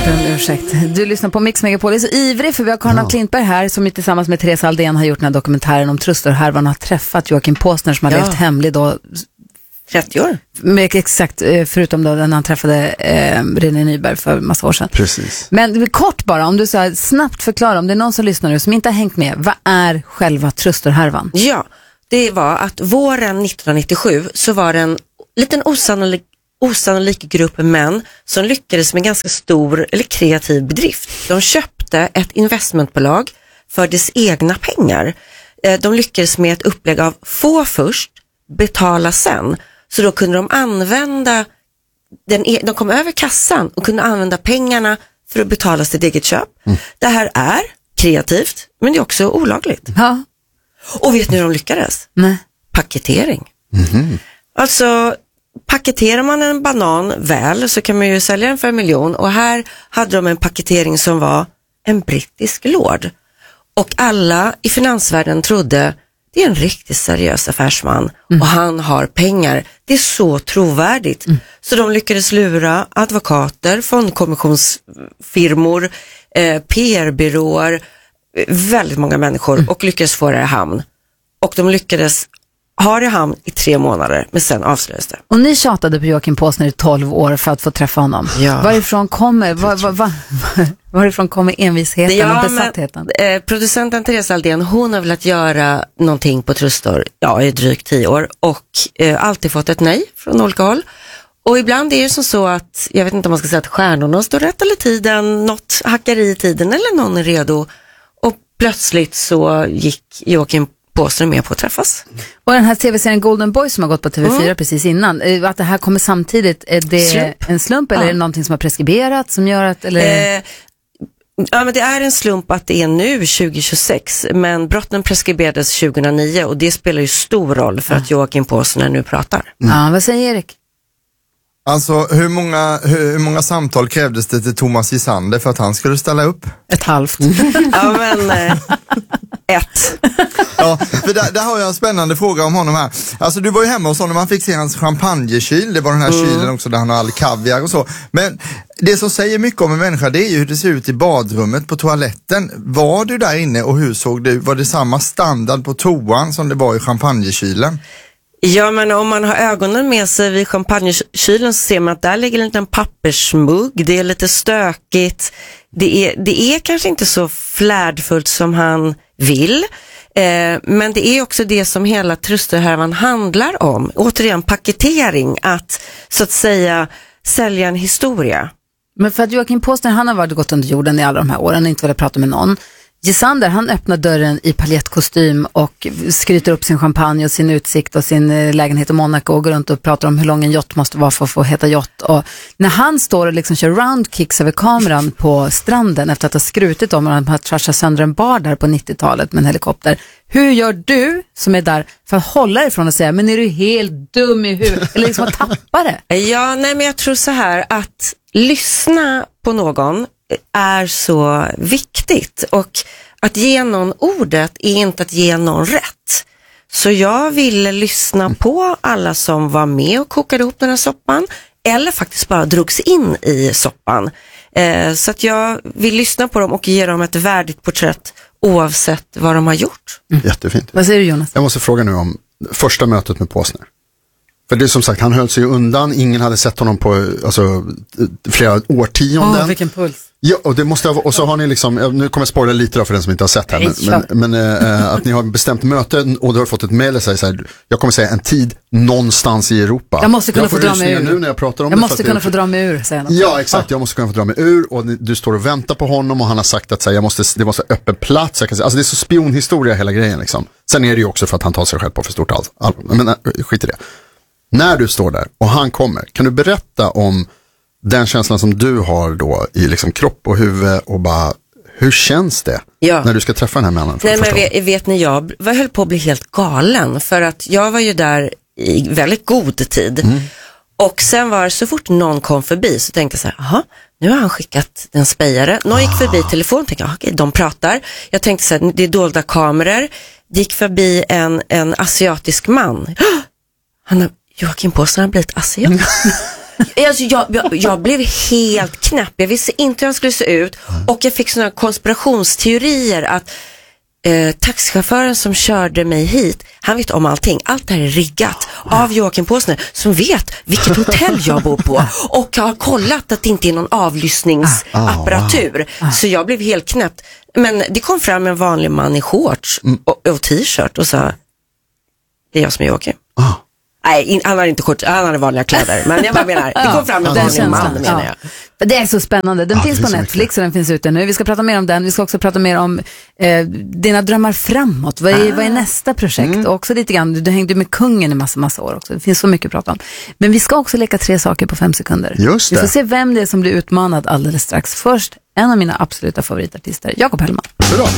ber om ursäkt. Du lyssnar på Mix Megapol. Jag är så ivrig för vi har Karin Klintberg här som tillsammans med Therese Aldén har gjort den här dokumentären om Truster-härvan och har träffat Joakim Påsner som har levt hemlig då 30 år. Exakt, förutom då när han träffade René Nyberg för massa år sedan. Precis. Men kort bara, om du så här, snabbt förklara, om det är någon som lyssnar nu som inte har hängt med, vad är själva Truster-härvan? Ja, det var att våren 1997 så var det en liten osannolik grupp män som lyckades med ganska stor eller kreativ bedrift. De köpte ett investmentbolag för dess egna pengar. De lyckades med ett upplägg av få först, betala sen. Så då kunde de använda, de kom över kassan och kunde använda pengarna för att betala sitt eget köp. Det här är kreativt, men det är också olagligt. Ja. Och vet ni hur de lyckades? Nej. Paketering. Alltså, paketerar man en banan väl så kan man ju sälja den för 1 miljon. Och här hade de en paketering som var en brittisk lord. Och alla i finansvärlden trodde det är en riktigt seriös affärsman och han har pengar. Det är så trovärdigt. Så de lyckades lura advokater, fondkommissionsfirmor, PR-byråer, väldigt många människor och lyckades få det i hamn. Och de lyckades ha det i hamn i 3 månader, men sen avslöjades det. Och ni tjatade på Joakim Påsner i 12 år för att få träffa honom. Ja. Varifrån kommer envisheten och besattheten? Producenten Therese Aldén, hon har velat göra någonting på Trustor i drygt 10 år och alltid fått ett nej från olika håll. Och ibland är det så att, jag vet inte om man ska säga att stjärnorna står rätt eller tiden, något hackar i tiden eller någon är redo. Och plötsligt så gick Joakim Påsner med på att träffas. Och den här tv-serien Golden Boy som har gått på TV4 precis innan, att det här kommer samtidigt, är det en slump eller är det någonting som har preskriberat som gör att, eller? Ja, men det är en slump att det är nu 2026, men brotten preskriberades 2009 och det spelar ju stor roll för att Joakim Påsner nu pratar. Ja, vad säger Erik? Alltså, hur många samtal krävdes det till Thomas Gisander för att han skulle ställa upp? 1,5. Ja, men 1. Ja, för där har jag en spännande fråga om honom här. Alltså, du var ju hemma hos honom, man fick se hans champagnekyl. Det var den här kylen också där han har all kaviar och så. Men det som säger mycket om en människa, det är ju hur det ser ut i badrummet, på toaletten. Var du där inne och hur såg det? Var det samma standard på toan som det var i champagnekylen? Ja, men om man har ögonen med sig vid champagnekylen så ser man att där ligger en liten pappersmugg. Det är lite stökigt. Det är kanske inte så flärdfullt som han vill. Men det är också det som hela Trusterhärvan handlar om. Återigen, paketering. Att så att säga sälja en historia. Men för att Joakim Påsner, han har varit gått under jorden i alla de här åren och inte velat prata med någon. Gisander, han öppnar dörren i paljettkostym och skryter upp sin champagne och sin utsikt och sin lägenhet i Monaco och går runt och pratar om hur lång en yacht måste vara för att få heta yacht. Och när han står och liksom kör roundkicks över kameran på stranden efter att ha skrutit om att han har trashat sönder en bar där på 90-talet med en helikopter. Hur gör du som är där för att hålla ifrån och säga, men är du helt dum i huvudet? Eller liksom att tappa det? Ja, nej, men jag tror så här att lyssna på någon är så viktigt och att ge någon ordet är inte att ge någon rätt. Så jag ville lyssna på alla som var med och kokade ihop den här soppan eller faktiskt bara drogs in i soppan. Så att jag vill lyssna på dem och ge dem ett värdigt porträtt oavsett vad de har gjort. Jättefint. Vad säger du, Jonas? Jag måste fråga nu om första mötet med Påsner. För det är som sagt, han höll sig undan. Ingen hade sett honom på flera årtionden. Vilken puls. Ja, och det måste och så har ni liksom, nu kommer jag spoila lite då för den som inte har sett här, men att ni har bestämt möte och du har fått ett mejl och säger så här, jag kommer säga en tid någonstans i Europa. Jag måste kunna få dra mig ur. Nu när jag pratar om jag måste kunna få dra mig ur, säger han. Ja, exakt, jag måste kunna få dra mig ur och du står och väntar på honom och han har sagt att så här, det måste öppen plats. Jag kan säga, alltså det är så spionhistoria hela grejen liksom. Sen är det ju också för att han tar sig själv på för stort men skit i det. När du står där och han kommer, kan du berätta om den känslan som du har då i liksom kropp och huvud och bara, hur känns det när du ska träffa den här mannen? Nej, men vet ni, jag höll på att bli helt galen för att jag var ju där i väldigt god tid. Och sen var så fort någon kom förbi så tänkte jag så här, aha, nu har han skickat en spejare. Någon gick förbi telefon, tänkte jag, okej, de pratar. Jag tänkte så här, det är dolda kameror. Gick förbi en asiatisk man. Joakim Påsner har blivit asiat. Alltså, jag blev helt knäpp. Jag visste inte hur jag skulle se ut. Och jag fick såna konspirationsteorier att taxichauffören som körde mig hit, han vet om allting. Allt det här är riggat av Joakim Påsner som vet vilket hotell jag bor på och har kollat att det inte är någon avlyssningsapparatur. Så jag blev helt knäppt. Men det kom fram en vanlig man i shorts och t-shirt och sa, det är jag som är Joakim. Nej, han hade inte shorts, han hade vanliga kläder. Men jag bara menar, det kom fram en vanlig man, menar jag. Det är så spännande. Den finns på Netflix och den finns ute nu. Vi ska prata mer om den. Vi ska också prata mer om dina drömmar framåt. Vad är nästa projekt? Och också lite grann, du hängde med kungen i massa år också. Det finns så mycket att prata om. Men vi ska också leka 3 saker på 5 sekunder. Just det. Vi får se vem det är som blir utmanad alldeles strax. Först, en av mina absoluta favoritartister, Jakob Hellman. Bra.